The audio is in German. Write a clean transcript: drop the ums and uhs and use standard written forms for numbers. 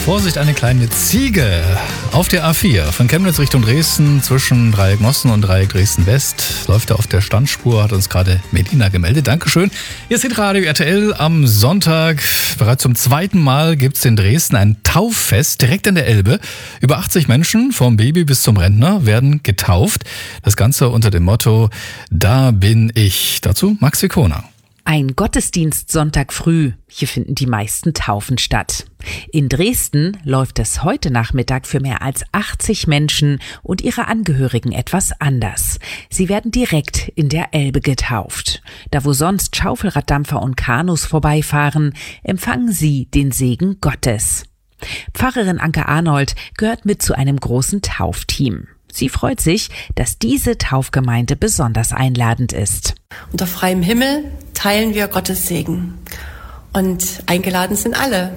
Vorsicht, eine kleine Ziege. Auf der A4 von Chemnitz Richtung Dresden zwischen Dreieck Mossen und Dreieck Dresden West läuft er auf der Standspur, hat uns gerade Medina gemeldet. Dankeschön. Hier ist Radio RTL am Sonntag. Bereits zum zweiten Mal gibt es in Dresden ein Tauffest direkt an der Elbe. Über 80 Menschen, vom Baby bis zum Rentner, werden getauft. Das Ganze unter dem Motto Da bin ich. Dazu Max Vikona. Ein Gottesdienst Sonntag früh. Hier finden die meisten Taufen statt. In Dresden läuft es heute Nachmittag für mehr als 80 Menschen und ihre Angehörigen etwas anders. Sie werden direkt in der Elbe getauft. Da wo sonst Schaufelraddampfer und Kanus vorbeifahren, empfangen sie den Segen Gottes. Pfarrerin Anke Arnold gehört mit zu einem großen Taufteam. Sie freut sich, dass diese Taufgemeinde besonders einladend ist. Unter freiem Himmel teilen wir Gottes Segen. Und eingeladen sind alle.